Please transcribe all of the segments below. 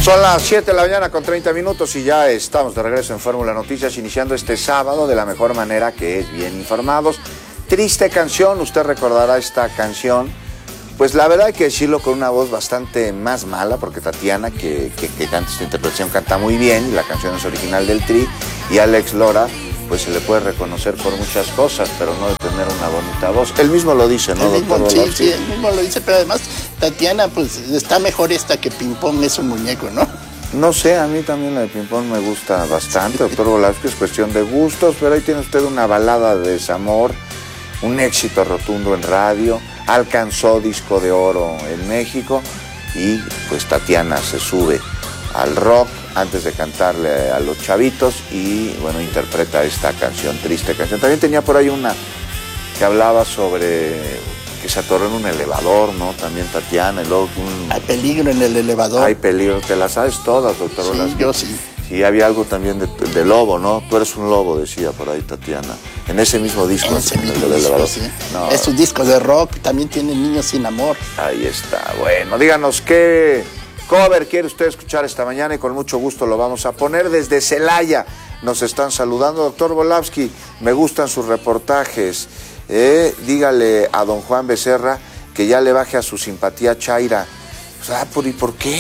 Son las 7 de la mañana con 30 minutos y ya estamos de regreso en Fórmula Noticias, iniciando este sábado de la mejor manera, que es bien informados. Triste canción, usted recordará esta canción, pues la verdad hay que decirlo con una voz bastante más mala, porque Tatiana, que canta esta interpretación, canta muy bien, y la canción es original del Tri, y Alex Lora, pues se le puede reconocer por muchas cosas, pero no de tener una bonita voz. Él mismo lo dice, ¿no, doctor? Sí, él mismo lo dice, pero además Tatiana, pues está mejor esta que Ping Pong es un muñeco, ¿no? No sé, a mí también la de Ping Pong me gusta bastante, doctor Volavsky, es cuestión de gustos, pero ahí tiene usted una balada de desamor, un éxito rotundo en radio, alcanzó disco de oro en México y pues Tatiana se sube al rock antes de cantarle a los chavitos y bueno, interpreta esta canción, triste canción. También tenía por ahí una que hablaba sobre que se atoró en un elevador, ¿no? También Tatiana, y luego Hay peligro en el elevador. Hay peligro, te las sabes todas, doctor. Sí, yo sí. Sí, había algo también de lobo, ¿no? Tú eres un lobo, decía por ahí Tatiana. En ese mismo disco. En ese mismo disco, sí. No. Esos discos de rock también tienen Niños sin Amor. Ahí está. Bueno, díganos qué cover quiere usted escuchar esta mañana y con mucho gusto lo vamos a poner. Desde Celaya nos están saludando. Doctor Volavsky, me gustan sus reportajes. Dígale a don Juan Becerra que ya le baje a su simpatía chaira. O sea, ¿y por qué?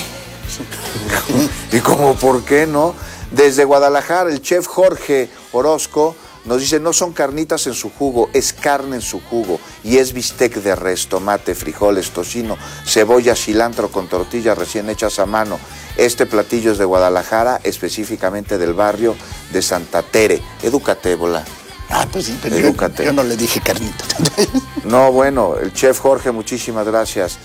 ¿Y cómo por qué, no? Desde Guadalajara, el chef Jorge Orozco nos dice, no son carnitas en su jugo, es carne en su jugo. Y es bistec de res, tomate, frijoles, tocino, cebolla, cilantro con tortillas recién hechas a mano. Este platillo es de Guadalajara, específicamente del barrio de Santa Tere. Edúcate, Bola. Ah, pues sí, pero yo no le dije carnita. No, bueno, el chef Jorge, muchísimas gracias.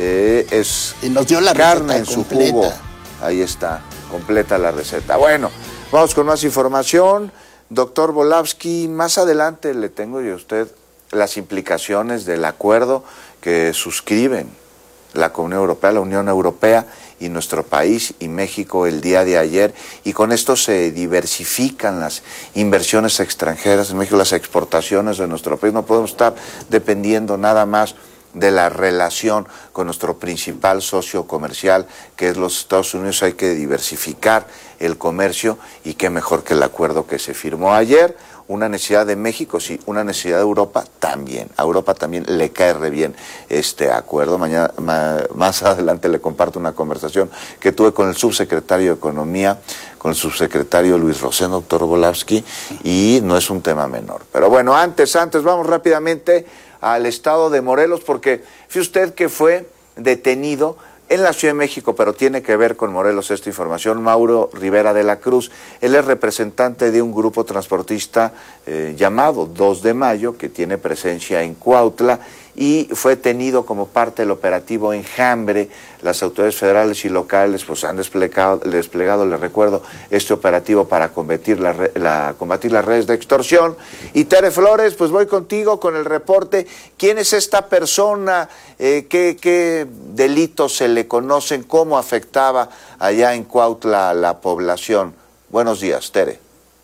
Y nos dio la carne en completa. Su jugo. Ahí está, completa la receta. Bueno, vamos con más información. Doctor Volavsky, más adelante le tengo yo a usted las implicaciones del acuerdo que suscriben la Unión Europea y nuestro país y México el día de ayer, y con esto se diversifican las inversiones extranjeras en México, las exportaciones de nuestro país. No podemos estar dependiendo nada más de la relación con nuestro principal socio comercial, que es los Estados Unidos. Hay que diversificar el comercio, y qué mejor que el acuerdo que se firmó ayer. Una necesidad de México, sí, una necesidad de Europa también. A Europa también le cae re bien este acuerdo. Mañana, más adelante le comparto una conversación que tuve con el subsecretario de Economía, con el subsecretario Luis Rosén, doctor Volavsky, y no es un tema menor. Pero bueno, antes, vamos rápidamente al estado de Morelos, porque fíjese usted que fue detenido en la Ciudad de México, pero tiene que ver con Morelos esta información, Mauro Rivera de la Cruz. Él es representante de un grupo transportista llamado 2 de Mayo, que tiene presencia en Cuautla, y fue detenido como parte del operativo Enjambre. Las autoridades federales y locales pues han desplegado, les recuerdo, este operativo para combatir las redes de extorsión. Y Tere Flores, pues voy contigo con el reporte. ¿Quién es esta persona? ¿Qué delitos se le conocen? ¿Cómo afectaba allá en Cuautla a la población? Buenos días, Tere.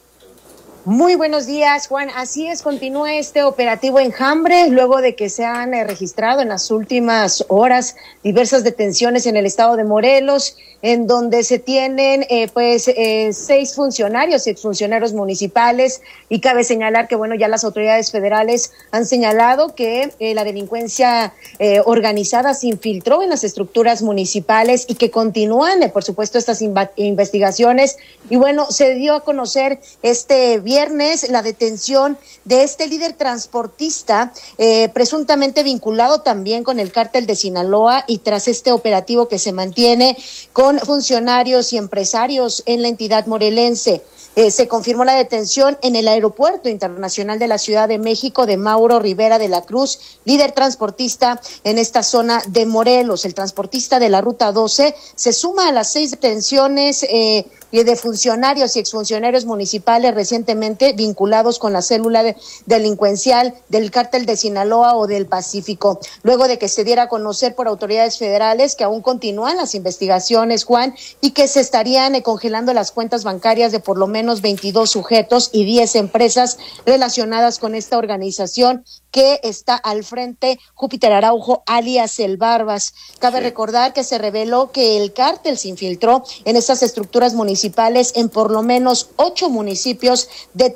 Muy buenos días, Juan. Así es, continúa este operativo Enjambre, luego de que se han registrado en las últimas horas diversas detenciones en el estado de Morelos, en donde se tienen 6 funcionarios y exfuncionarios municipales, y cabe señalar que ya las autoridades federales han señalado que la delincuencia organizada se infiltró en las estructuras municipales y que continúan, por supuesto, estas investigaciones. Y se dio a conocer este viernes la detención de este líder transportista, presuntamente vinculado también con el cártel de Sinaloa, y tras este operativo que se mantiene con funcionarios y empresarios en la entidad morelense. Se confirmó la detención en el Aeropuerto Internacional de la Ciudad de México de Mauro Rivera de la Cruz, líder transportista en esta zona de Morelos. El transportista de la Ruta 12 se suma a las 6 detenciones y de funcionarios y exfuncionarios municipales recientemente vinculados con la célula delincuencial del cártel de Sinaloa o del Pacífico, luego de que se diera a conocer por autoridades federales que aún continúan las investigaciones, Juan, y que se estarían congelando las cuentas bancarias de por lo menos 22 sujetos y 10 empresas relacionadas con esta organización que está al frente Júpiter Araujo, alias El Barbas. Cabe recordar que se reveló que el cártel se infiltró en estas estructuras municipales en por lo menos 8 municipios de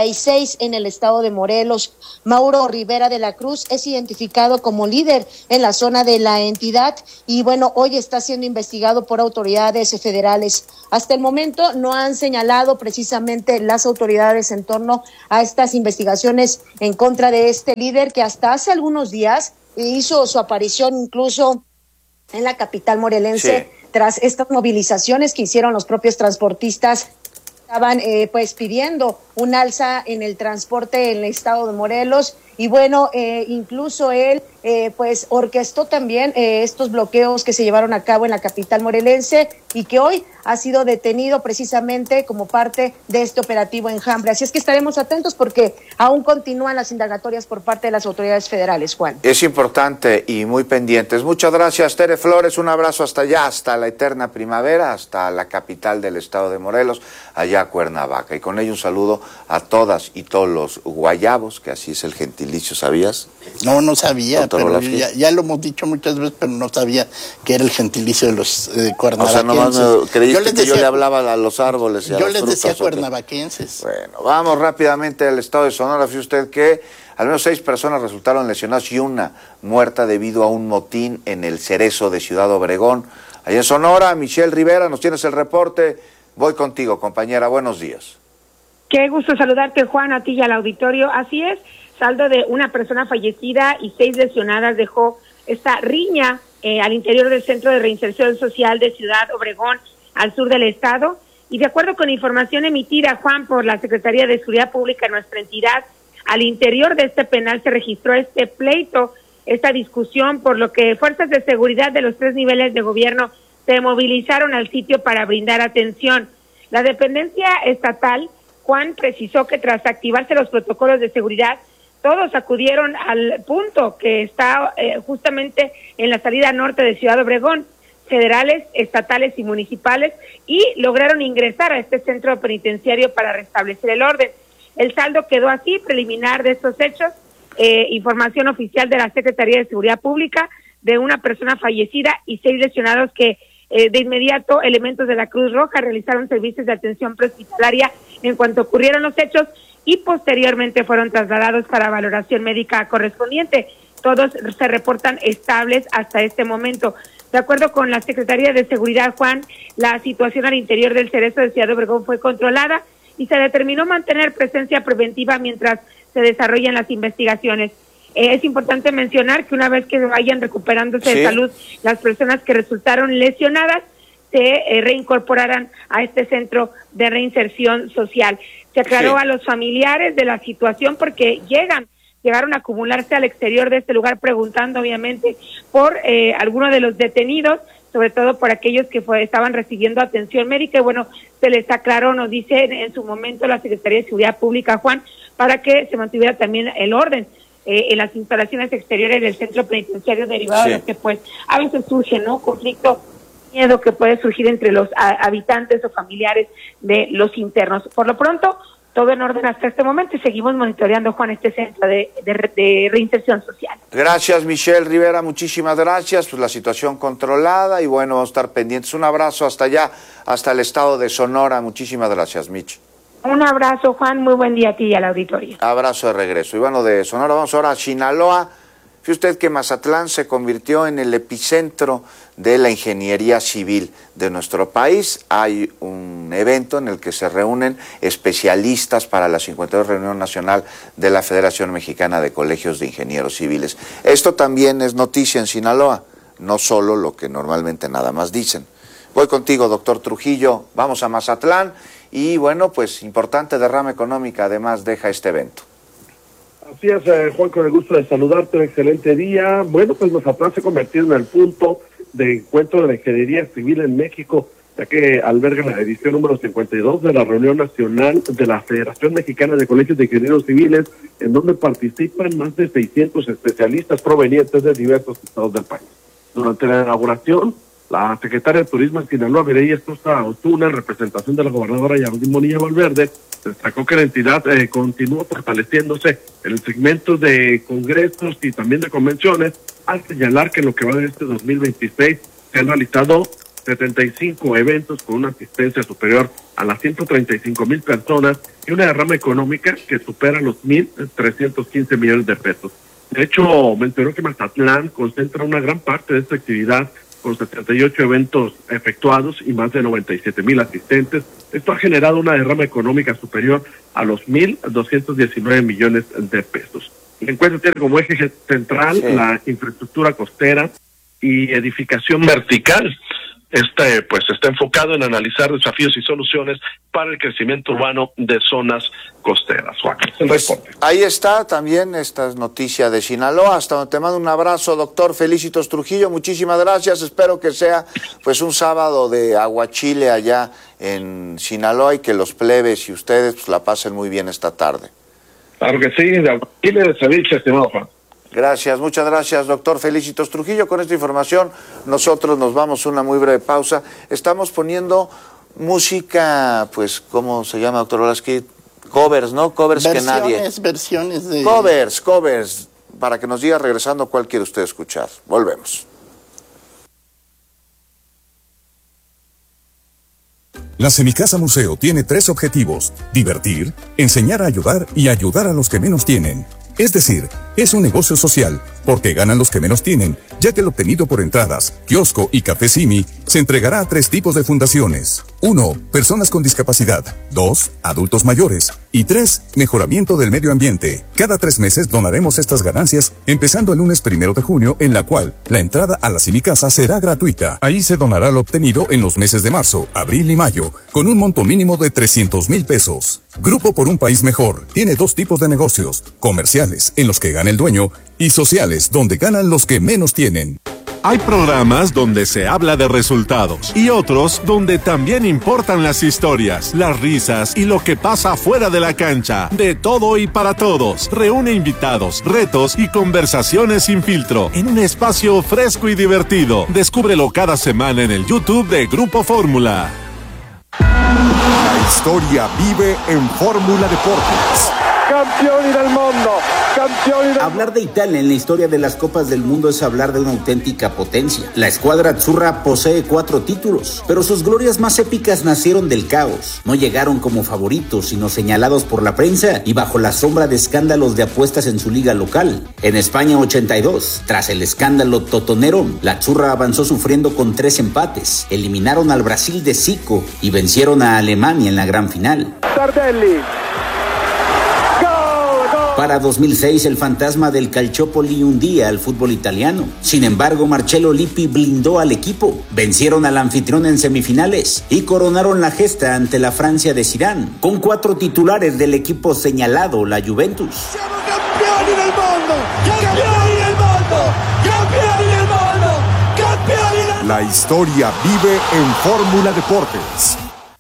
36 en el estado de Morelos. Mauro Rivera de la Cruz es identificado como líder en la zona de la entidad y bueno, hoy está siendo investigado por autoridades federales. Hasta el momento no han señalado precisamente las autoridades en torno a estas investigaciones en contra de este líder que hasta hace algunos días hizo su aparición incluso en la capital morelense tras estas movilizaciones que hicieron los propios transportistas. Estaban pues pidiendo un alza en el transporte en el estado de Morelos y bueno, incluso él pues orquestó también estos bloqueos que se llevaron a cabo en la capital morelense y que hoy ha sido detenido precisamente como parte de este operativo Enjambre. Así es que estaremos atentos porque aún continúan las indagatorias por parte de las autoridades federales, Juan. Es importante y muy pendientes. Muchas gracias, Tere Flores. Un abrazo hasta allá, hasta la eterna primavera, hasta la capital del estado de Morelos, allá a Cuernavaca. Y con ello un saludo a todas y todos los guayabos, que así es el gentilicio, ¿sabías? No sabía, Doctor pero Volapsky. ya lo hemos dicho muchas veces, pero no sabía que era el gentilicio de los cuernavaquenses. O sea, nomás creíste que yo le hablaba a los árboles y a yo las les frutas, decía ¿o qué? cuernavaquenses. Bueno, vamos rápidamente al estado de Sonora. Fíjate usted que al menos 6 personas resultaron lesionadas y una muerta debido a un motín en el Cerezo de Ciudad Obregón. Allá en Sonora, Michelle Rivera, nos tienes el reporte. Voy contigo, compañera. Buenos días. Qué gusto saludarte, Juan, a ti y al auditorio. Así es, saldo de una persona fallecida y 6 lesionadas dejó esta riña al interior del Centro de Reinserción Social de Ciudad Obregón, al sur del estado. Y de acuerdo con información emitida, Juan, por la Secretaría de Seguridad Pública de nuestra entidad, al interior de este penal se registró este pleito, esta discusión, por lo que fuerzas de seguridad de los 3 niveles de gobierno se movilizaron al sitio para brindar atención. La dependencia estatal, Juan, precisó que tras activarse los protocolos de seguridad, todos acudieron al punto que está justamente en la salida norte de Ciudad Obregón, federales, estatales y municipales, y lograron ingresar a este centro penitenciario para restablecer el orden. El saldo quedó así, preliminar de estos hechos, información oficial de la Secretaría de Seguridad Pública, de una persona fallecida y 6 lesionados que de inmediato elementos de la Cruz Roja realizaron servicios de atención prehospitalaria en cuanto ocurrieron los hechos y posteriormente fueron trasladados para valoración médica correspondiente. Todos se reportan estables hasta este momento. De acuerdo con la Secretaría de Seguridad, Juan, la situación al interior del Cerezo de Ciudad Obregón fue controlada y se determinó mantener presencia preventiva mientras se desarrollan las investigaciones. Es importante mencionar que una vez que vayan recuperándose de salud las personas que resultaron lesionadas, se reincorporarán a este centro de reinserción social. Se aclaró a los familiares de la situación porque llegaron a acumularse al exterior de este lugar preguntando obviamente por algunos de los detenidos, sobre todo por aquellos que estaban recibiendo atención médica. Y bueno, se les aclaró, nos dice en su momento la Secretaría de Seguridad Pública, Juan, para que se mantuviera también el orden en las instalaciones exteriores del centro penitenciario, derivado de que pues a veces surge, ¿no?, conflicto, miedo que puede surgir entre los habitantes o familiares de los internos. Por lo pronto, todo en orden hasta este momento y seguimos monitoreando, Juan, este centro de reinserción social. Gracias, Michelle Rivera, muchísimas gracias. Pues la situación controlada y bueno, vamos a estar pendientes. Un abrazo hasta allá, hasta el estado de Sonora. Muchísimas gracias, Mich. Un abrazo, Juan, muy buen día a ti y al auditorio. Abrazo de regreso. Y bueno, de Sonora vamos ahora a Sinaloa. Fíjate usted que Mazatlán se convirtió en el epicentro de la ingeniería civil de nuestro país. Hay un evento en el que se reúnen especialistas para la 52 Reunión Nacional de la Federación Mexicana de Colegios de Ingenieros Civiles. Esto también es noticia en Sinaloa, no solo lo que normalmente nada más dicen. Voy contigo, doctor Trujillo. Vamos a Mazatlán y bueno, pues importante derrama económica además deja este evento. Así es, Juan, con el gusto de saludarte, un excelente día. Bueno, pues Mazatlán se ha convertido en el punto de encuentro de la ingeniería civil en México. ya que alberga la edición número 52 de la reunión nacional de la Federación Mexicana de Colegios de Ingenieros Civiles, en donde participan más de 600 especialistas provenientes de diversos estados del país. Durante la inauguración, la secretaria de Turismo en Sinaloa, Mireya Sosa Osuna, en representación de la gobernadora Yasmín Bonilla Valverde, destacó que la entidad continúa fortaleciéndose en el segmento de congresos y también de convenciones, al señalar que en lo que va de este 2026 se han realizado 75 eventos con una asistencia superior a las 135,000 personas y una derrama económica que supera los 1,315 millones de pesos. De hecho, mencionó que Mazatlán concentra una gran parte de esta actividad con 78 eventos efectuados y más de 97,000 asistentes. Esto ha generado una derrama económica superior a los 1,219 millones de pesos. El encuentro tiene como eje central la infraestructura costera y edificación vertical. Pues está enfocado en analizar desafíos y soluciones para el crecimiento urbano de zonas costeras. Juan, pues ahí está también esta noticia de Sinaloa. Hasta donde te mando un abrazo, doctor Felicitos Trujillo. Muchísimas gracias. Espero que sea pues un sábado de aguachile allá en Sinaloa y que los plebes y ustedes pues la pasen muy bien esta tarde. Claro que sí, de aguachile, de ceviche, estimado Juan. Gracias, muchas gracias, doctor Felicitos Trujillo. Con esta información nosotros nos vamos a una muy breve pausa. Estamos poniendo música, pues, ¿cómo se llama, doctor Volaski? Covers, ¿no? Covers que nadie. Versiones de... Covers, para que nos diga regresando cuál quiere usted escuchar. Volvemos. La Semicasa Museo tiene 3 objetivos: divertir, enseñar a ayudar y ayudar a los que menos tienen. Es decir, es un negocio social, porque ganan los que menos tienen, ya que el obtenido por entradas, kiosco y café Simi se entregará a 3 tipos de fundaciones. 1. Personas con discapacidad. 2. Adultos mayores. Y 3. Mejoramiento del medio ambiente. Cada 3 meses donaremos estas ganancias, empezando el lunes 1 de junio, en la cual la entrada a la Semicasa será gratuita. Ahí se donará lo obtenido en los meses de marzo, abril y mayo, con un monto mínimo de 300,000 pesos. Grupo por un País Mejor tiene 2 tipos de negocios: comerciales, en los que gana el dueño, y sociales, donde ganan los que menos tienen. Hay programas donde se habla de resultados y otros donde también importan las historias, las risas y lo que pasa fuera de la cancha. De todo y para todos. Reúne invitados, retos y conversaciones sin filtro en un espacio fresco y divertido. Descúbrelo cada semana en el YouTube de Grupo Fórmula. La historia vive en Fórmula Deportes. Campioni del mundo, Hablar de Italia en la historia de las Copas del Mundo es hablar de una auténtica potencia. La escuadra azzurra posee 4 títulos, pero sus glorias más épicas nacieron del caos. No llegaron como favoritos, sino señalados por la prensa y bajo la sombra de escándalos de apuestas en su liga local. En España 82, tras el escándalo totonero, la azzurra avanzó sufriendo con 3 empates. Eliminaron al Brasil de Zico y vencieron a Alemania en la gran final. Tardelli. Para 2006, el fantasma del Calciopoli hundía al fútbol italiano. Sin embargo, Marcello Lippi blindó al equipo. Vencieron al anfitrión en semifinales y coronaron la gesta ante la Francia de Zidane, con 4 titulares del equipo señalado, la Juventus. ¡Siamo campioni del mundo! ¡Campioni del mundo! ¡Campioni del mundo! ¡Campioni del mundo! La historia vive en Fórmula Deportes.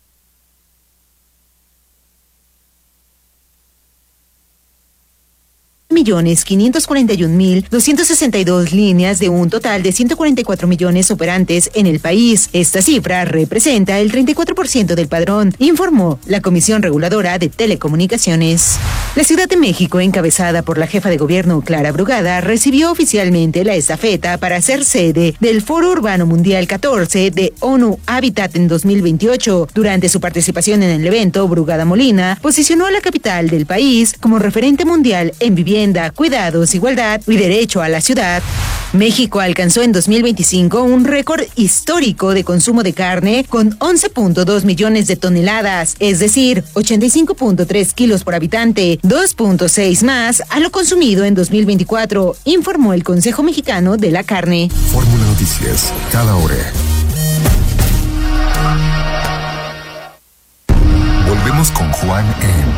$1,541,262 líneas de un total de 144 millones operantes en el país. Esta cifra representa el 34% del padrón, informó la Comisión Reguladora de Telecomunicaciones. La Ciudad de México, encabezada por la jefa de gobierno Clara Brugada, recibió oficialmente la estafeta para ser sede del Foro Urbano Mundial 14 de ONU Habitat en 2028. Durante su participación en el evento, Brugada Molina posicionó a la capital del país como referente mundial en vivienda, cuidados, igualdad y derecho a la ciudad. México alcanzó en 2025 un récord histórico de consumo de carne con 11.2 millones de toneladas, es decir, 85.3 kilos por habitante, 2.6 más a lo consumido en 2024, informó el Consejo Mexicano de la Carne. Fórmula Noticias, cada hora. Volvemos con Juan en